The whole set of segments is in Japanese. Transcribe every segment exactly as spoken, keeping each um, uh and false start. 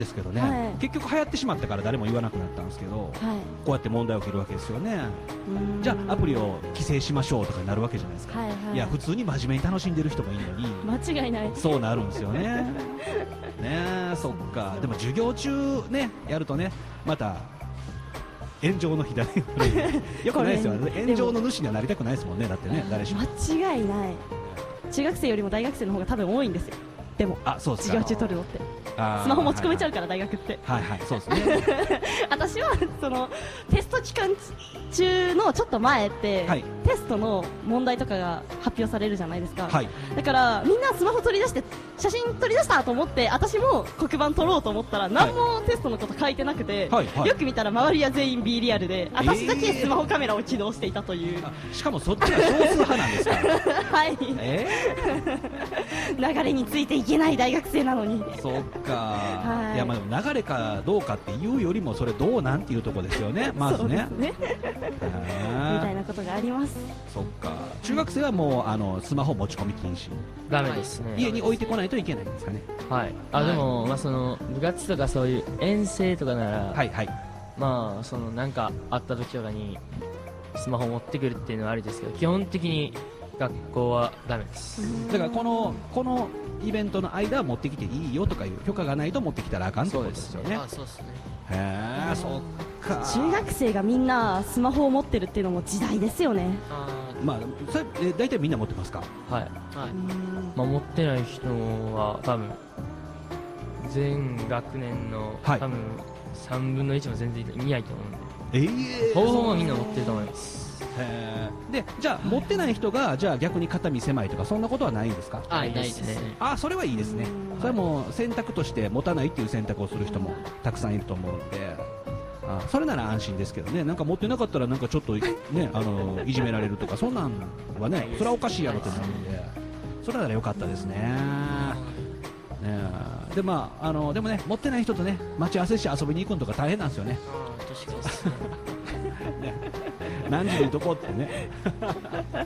ですけどね、 はい、 結局流行ってしまったから誰も言わなくなったんですけど、はい、こうやって問題を起きるわけですよね。じゃあアプリを規制しましょうとかになるわけじゃないですか。はい、はい、いや普通に真面目に楽しんでる人もいるのに間違いないそうなるんですよね。ねえ、そっか。でも授業中ねやるとねまた炎上の火種よくないですよね。炎上の主にはなりたくないですもんね。だってね誰しも間違いない。中学生よりも大学生の方が多分多いんですよ。でもあそうですか。 授業中撮るのってスマホ持ち込めちゃうから、大学って。 はいはい、そうですね。 私はそのテスト期間中のちょっと前って、はい、テストの問題とかが発表されるじゃないですか、はい、だからみんなスマホ取り出して写真取り出したと思って私も黒板取ろうと思ったら何もテストのこと書いてなくて、はいはいはい、よく見たら周りは全員 B リアルで私だけスマホカメラを起動していたという、 えー、しかもそっちが少数派なんですか。 はい、えー、流れについていけない大学生なのに。 そうか、はい、いやまあでも流れかどうかっていうよりもそれどうなんていうところですよね。まずねみたいなことがあります。 そっか。中学生はもうあのスマホ持ち込み禁止ダメですね。 家に置いてこないといけないんですかね。 はい。あ、でも、まあその部活とかそういう遠征とかなら、 はいはい、 まあそのなんかあった時とかにスマホ持ってくるっていうのはありですけど、基本的に学校はダメです。 だからこのこのイベントの間は持ってきていいよとかいう許可がないと持ってきたらあかんってことですよね。 あ、そうですね。 へえ、そっか。 中学生がみんなスマホを持ってるっていうのも時代ですよね。 あ、まあそれえ大体みんな持ってますか。 はい、はい。まあ持ってない人は多分全学年の、はい、多分さんぶんのいちも全然いないと思うんで、ええー、ほぼほぼみんな持ってると思います。 へで、じゃあ持ってない人がじゃあ逆に肩身狭いとかそんなことはないんですか。 あ、ないですね。 あ、それはいいですね。それはもう選択として持たないっていう選択をする人もたくさんいると思うので、あ、それなら安心ですけどね。なんか持ってなかったらなんかちょっとね、あのいじめられるとかそんなんはね、それはおかしいやろってなるんで、それなら良かったですね。ねでまああのでもね持ってない人とね待ち合わせして遊びに行くのとか大変なんですよね。 あ、確かにですね。 ね、何時にどこってね。確かに。ね、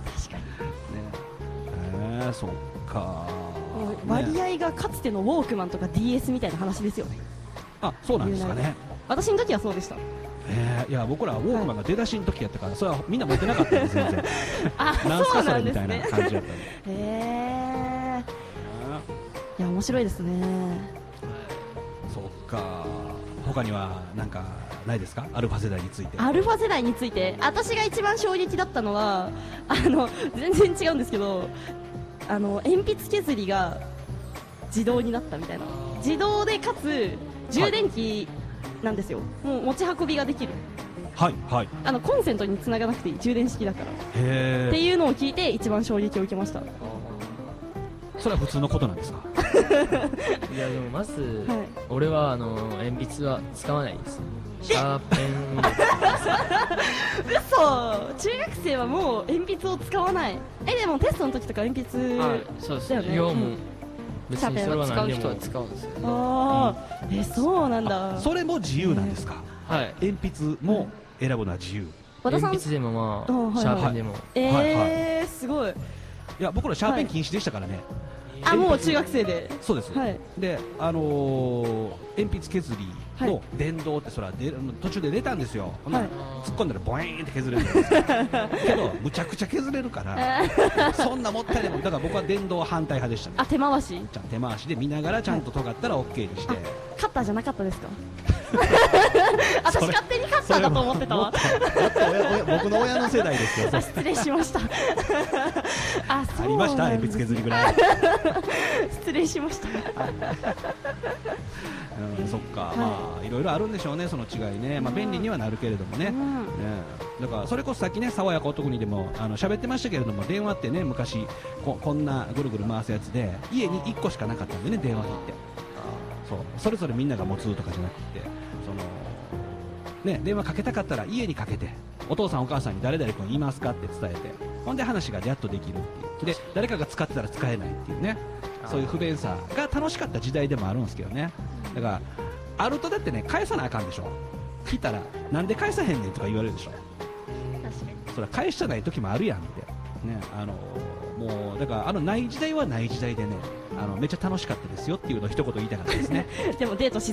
えー、そっか。 割合がかつてのウォークマンとか ディーエス みたいな話ですよね。 あ、そうなんですかね。 私の時はそうでした。 えー、いや僕らはウォークマンが出だしの時やったから、それはみんな持ってなかったんです全然。 あ、 なんすかそれみたいな感じだったんで。 へえー。いや面白いですね。 そっか。他にはなんかないですか。アルファ世代について。 アルファ世代について私が一番衝撃だったのはあの全然違うんですけど、あの鉛筆削りが自動になったみたいな。自動でかつ充電器なんですよ、はい、もう持ち運びができる。 はいはい。あのコンセントにつながなくていい充電式だからへーっていうのを聞いて一番衝撃を受けました。 それは普通のことなんですか。 いやでもまず、はい、俺はあの鉛筆は使わないです。シャーペンを嘘。中学生はもう鉛筆を使わない。えでもテストの時とか鉛筆だよね。 そうですね。要も別にそれは使う人は使うんですよね。 ああ、うん、えそうなんだ。 それも自由なんですか。 はい。 鉛筆も選ぶのは自由。 鉛筆でもまあ、はいはい、シャーペンでも。 えー、はいはい、すごい。 いや僕らシャーペン禁止でしたからね。 はい、あ、もう中学生で。 そうです。はい、で、あのー、鉛筆削りの電動ってそらで途中で出たんですよ。はい、突っ込んだらボイーンって削れるんですけどむちゃくちゃ削れるからそんなもったいないもん。だから僕は電動反対派でしたね。 あ、手回し。 じゃ手回しで見ながらちゃんと尖ったら オーケー にして。 カッターじゃなかったですか。私勝手にカッターだと思ってたわ。 僕の親の世代ですよ。 失礼しました。あ、そうありました鉛筆削りぐらい。 失礼しました。 うん、そっか、はい、まあいろいろあるんでしょうね、その違いね。まあ便利にはなるけれどもね。うん、ね、だからそれこそさっきね、爽やか男にでもあの喋ってましたけれども、電話ってね昔 こ, こんなぐるぐる回すやつで家にいっこしかなかったんでね、電話機って。そう、それぞれみんなが持つとかじゃなくて、そのね、電話かけたかったら家にかけて、お父さんお母さんに誰々君いますかって伝えて、ほんで話がやっとできるっていう。で誰かが使ってたら使えないっていうね、そういう不便さが楽しかった時代でもあるんですけどね。だからあるとだってね、返さなあかんでしょ。来たらなんで返さへんねんとか言われるでしょ。確かにそれは返してない時もあるやんってね。あのもうだからあのない時代はない時代でね、 あのめっちゃ楽しかったですよっていうのを一言言いたかったですね。 でもデートし